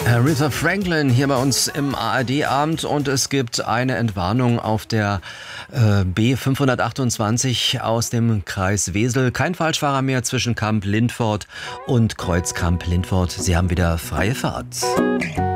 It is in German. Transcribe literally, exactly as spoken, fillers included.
Aretha Franklin hier bei uns im A R D-Abend und es gibt eine Entwarnung auf der äh, B fünfhundertachtundzwanzig aus dem Kreis Wesel. Kein Falschfahrer mehr zwischen Kamp-Lindfort und Kreuzkamp-Lindfort. Sie haben wieder freie Fahrt.